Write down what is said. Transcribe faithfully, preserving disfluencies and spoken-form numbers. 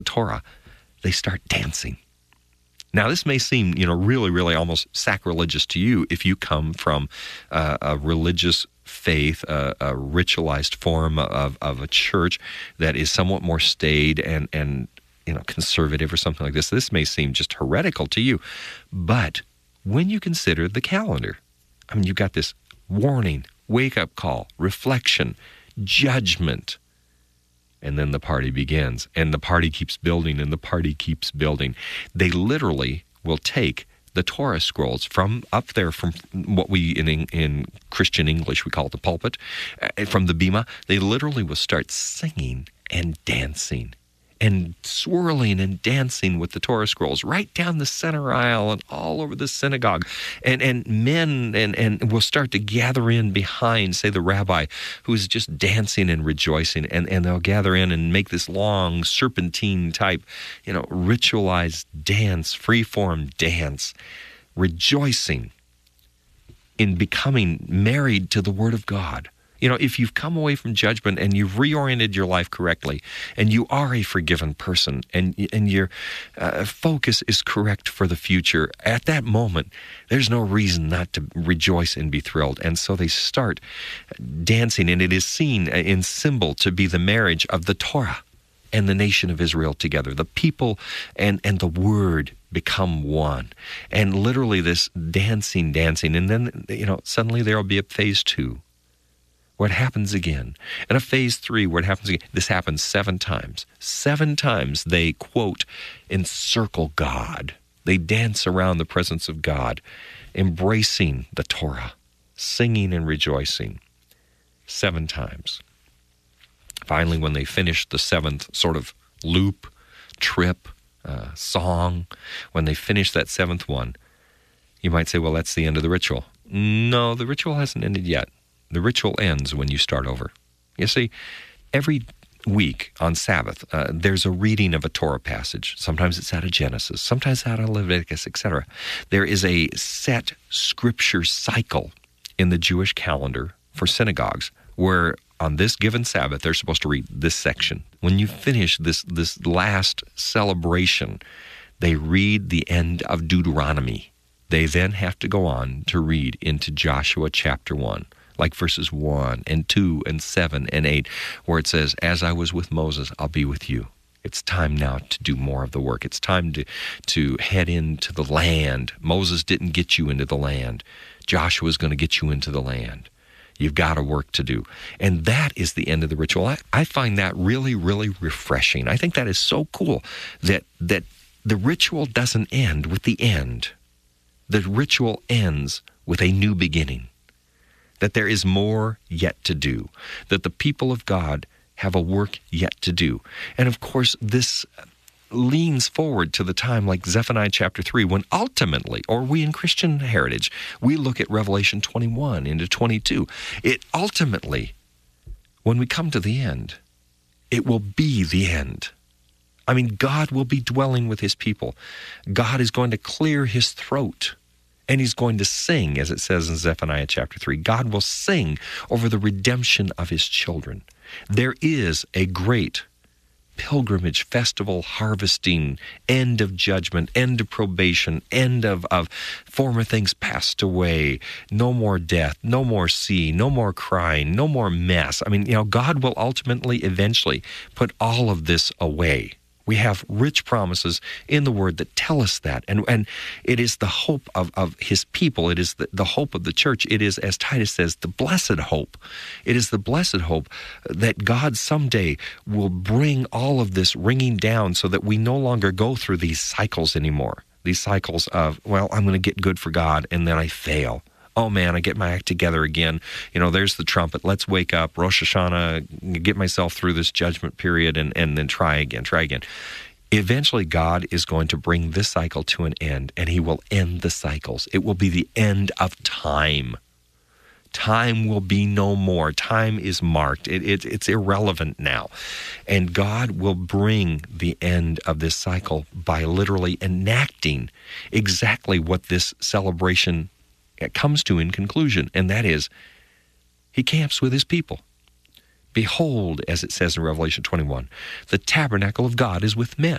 Torah, they start dancing. Now, this may seem, you know, really, really almost sacrilegious to you if you come from uh, a religious faith, uh, a ritualized form of, of a church that is somewhat more staid and, and, you know, conservative or something like this. This may seem just heretical to you. But when you consider the calendar, I mean, you've got this warning, wake-up call, reflection, judgment, and then the party begins, and the party keeps building, and the party keeps building. They literally will take the Torah scrolls from up there, from what we in in Christian English we call it the pulpit, uh, from the bima. They literally will start singing and dancing and swirling and dancing with the Torah scrolls right down the center aisle and all over the synagogue. And and men and, and will start to gather in behind, say, the rabbi, who's just dancing and rejoicing. And, and they'll gather in and make this long serpentine type, you know, ritualized dance, free-form dance, rejoicing in becoming married to the Word of God. You know, if you've come away from judgment and you've reoriented your life correctly, and you are a forgiven person, and and your uh, focus is correct for the future, at that moment, there's no reason not to rejoice and be thrilled. And so they start dancing, and it is seen in symbol to be the marriage of the Torah and the nation of Israel together. The people and, and the Word become one. And literally this dancing, dancing, and then, you know, suddenly there will be a phase two, where it happens again, and a phase three where it happens again. This happens seven times. Seven times they, quote, encircle God. They dance around the presence of God, embracing the Torah, singing and rejoicing. Seven times. Finally, when they finish the seventh sort of loop, trip, uh, song, when they finish that seventh one, you might say, well, that's the end of the ritual. No, the ritual hasn't ended yet. The ritual ends when you start over. You see, every week on Sabbath, uh, there's a reading of a Torah passage. Sometimes it's out of Genesis, sometimes out of Leviticus, et cetera. There is a set scripture cycle in the Jewish calendar for synagogues where on this given Sabbath, they're supposed to read this section. When you finish this, this last celebration, they read the end of Deuteronomy. They then have to go on to read into Joshua chapter one. Like verses one and two and seven and eight, where it says, as I was with Moses, I'll be with you. It's time now to do more of the work. It's time to, to head into the land. Moses didn't get you into the land. Joshua's going to get you into the land. You've got a work to do. And that is the end of the ritual. I, I find that really, really refreshing. I think that is so cool that, that the ritual doesn't end with the end. The ritual ends with a new beginning. That there is more yet to do, that the people of God have a work yet to do. And of course, this leans forward to the time like Zephaniah chapter three, when ultimately, or we in Christian Heritage, we look at Revelation twenty-one into twenty-two. It ultimately, when we come to the end, it will be the end. I mean, God will be dwelling with his people. God is going to clear his throat. And he's going to sing, as it says in Zephaniah chapter three. God will sing over the redemption of his children. There is a great pilgrimage, festival, harvesting, end of judgment, end of probation, end of, of former things passed away, no more death, no more sea, no more crying, no more mess. I mean, you know, God will ultimately, eventually put all of this away. We have rich promises in the Word that tell us that. And, and it is the hope of, of his people. It is the, the hope of the church. It is, as Titus says, the blessed hope. It is the blessed hope that God someday will bring all of this ringing down so that we no longer go through these cycles anymore. These cycles of, well, I'm going to get good for God, and then I fail. Oh, man, I get my act together again. You know, there's the trumpet. Let's wake up. Rosh Hashanah, get myself through this judgment period, and, and then try again, try again. Eventually, God is going to bring this cycle to an end, and he will end the cycles. It will be the end of time. Time will be no more. Time is marked. It, it, it's irrelevant now. And God will bring the end of this cycle by literally enacting exactly what this celebration comes to in conclusion, and that is, he camps with his people. Behold, as it says in Revelation twenty-one, the tabernacle of God is with men.